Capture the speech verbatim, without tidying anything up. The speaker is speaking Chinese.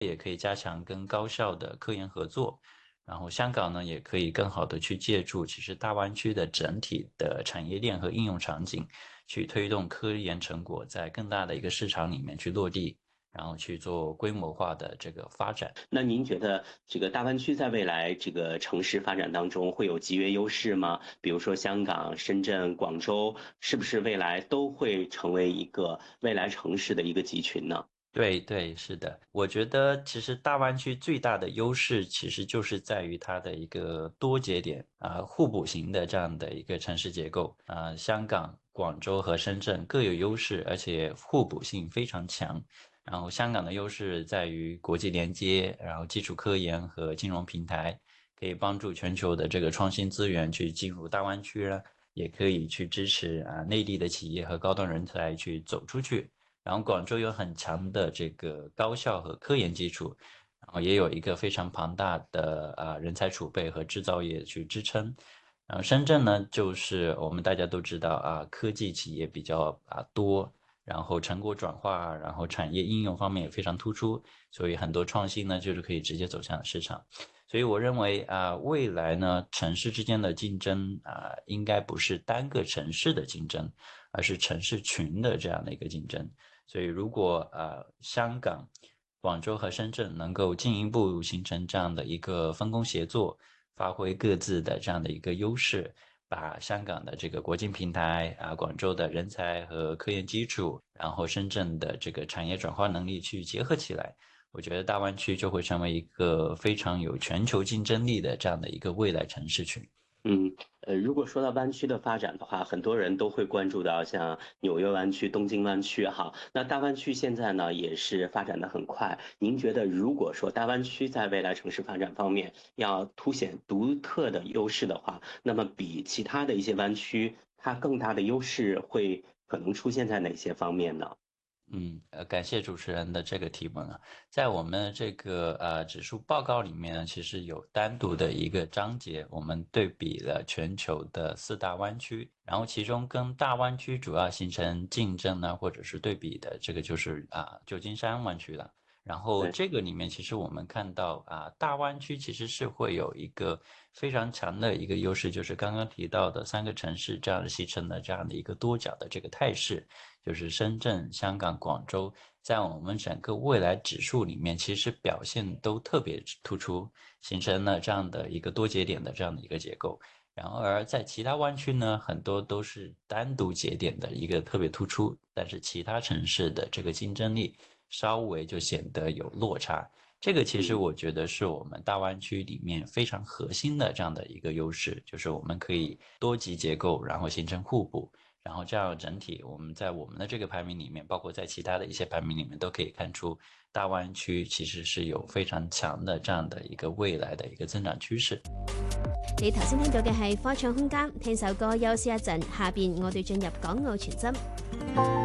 也可以加强跟高校的科研合作。然后香港呢，也可以更好的去借助其实大湾区的整体的产业链和应用场景，去推动科研成果在更大的一个市场里面去落地，然后去做规模化的这个发展。 那您觉得这个大湾区在未来这个城市发展当中会有集约优势吗？比如说香港、深圳、广州，是不是未来都会成为一个未来城市的一个集群呢？ 对对，是的，我觉得其实大湾区最大的优势其实就是在于它的一个多节点啊、互补型的这样的一个城市结构啊、香港、广州和深圳各有优势，而且互补性非常强。然后香港的优势在于国际连接，然后基础科研和金融平台，可以帮助全球的这个创新资源去进入大湾区了，也可以去支持啊内地的企业和高端人才去走出去。然后广州有很强的这个高校和科研基础，然后也有一个非常庞大的啊人才储备和制造业去支撑。然后深圳呢，就是我们大家都知道啊，科技企业比较啊多，然后成果转化，然后产业应用方面也非常突出，所以很多创新呢就是可以直接走向市场。所以我认为啊，未来呢，城市之间的竞争啊，应该不是单个城市的竞争，而是城市群的这样的一个竞争。所以如果呃香港、广州和深圳能够进一步形成这样的一个分工协作，发挥各自的这样的一个优势，把香港的这个国际平台啊、广州的人才和科研基础，然后深圳的这个产业转化能力去结合起来，我觉得大湾区就会成为一个非常有全球竞争力的这样的一个未来城市群。 嗯，呃，如果说到湾区的发展的话，很多人都会关注到像纽约湾区、东京湾区哈。那大湾区现在呢也是发展的很快。您觉得，如果说大湾区在未来城市发展方面要凸显独特的优势的话，那么比其他的一些湾区，它更大的优势会可能出现在哪些方面呢？ 嗯，呃，感谢主持人的这个提问啊，在我们这个呃指数报告里面呢，其实有单独的一个章节，我们对比了全球的四大湾区，然后其中跟大湾区主要形成竞争呢，或者是对比的这个就是啊旧金山湾区了。然后对， 这个里面，其实我们看到啊，大湾区其实是会有一个非常强的一个优势，就是刚刚提到的三个城市这样的形成的这样的一个多角的这个态势。就是深圳、香港、广州，在我们整个未来指数里面，其实表现都特别突出，形成了这样的一个多节点的这样的一个结构。然而，在其他湾区呢，很多都是单独节点的一个特别突出，但是其他城市的这个竞争力稍微就显得有落差。这个其实嗯。 我觉得是我们大湾区里面非常核心的这样的一个优势，就是我们可以多级结构，然后形成互补。然后这样整体我们在我们的这个排名里面，包括在其他的一些排名里面，都可以看出大湾区其实是有非常强的这样的一个未来的一个增长趋势。 你頭先聽到嘅係科創空間，聽首歌休息一陣，下邊我哋進入港澳全真。